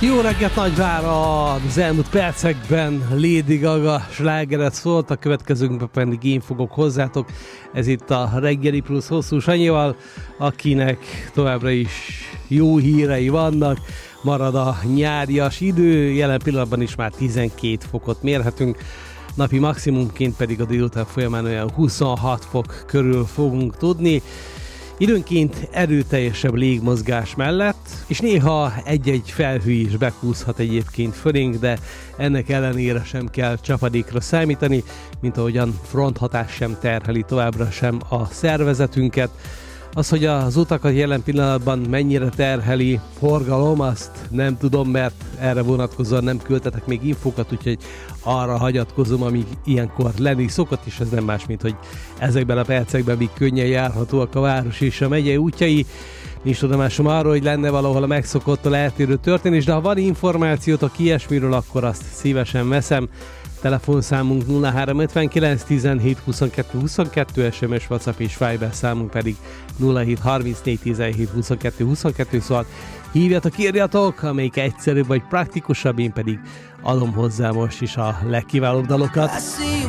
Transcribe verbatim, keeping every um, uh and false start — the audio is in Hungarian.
Jó reggelt, Nagyvára! Az elmúlt percekben Lady Gaga slágeret szólt, a következőnkben pedig én fogok hozzátok. Ez itt a Reggeli Plusz Hosszú Sanyival, akinek továbbra is jó hírei vannak. Marad a nyárias idő, jelen pillanatban is már tizenkét fokot mérhetünk, napi maximumként pedig a délután folyamán olyan huszonhat fok körül fogunk tudni. Időnként erőteljesebb légmozgás mellett, és néha egy-egy felhő is bekúszhat egyébként fölénk, de ennek ellenére sem kell csapadékra számítani, mint ahogyan fronthatás sem terheli továbbra sem a szervezetünket. Az, hogy az utakat jelen pillanatban mennyire terheli forgalom, azt nem tudom, mert erre vonatkozóan nem küldtetek még infókat, úgyhogy arra hagyatkozom, amíg ilyenkor lenni szokott, és ez nem más, mint hogy ezekben a percekben még könnyen járhatóak a város és a megyei útjai. Nincs tudomásom arról, hogy lenne valahol a megszokottól eltérő történés, de ha van információtok ilyesmiről, akkor azt szívesen veszem. Telefonszámunk nulla három ötvenkilenc tizenhét huszonkettő huszonkettő, es em es, WhatsApp és Viber számunk pedig nulla hét harmincnégy tizenhét huszonkettő huszonkettő, szóval hívjatok, írjatok, amelyik egyszerűbb vagy praktikusabb, én pedig adom hozzá most is a legkiválóbb dalokat.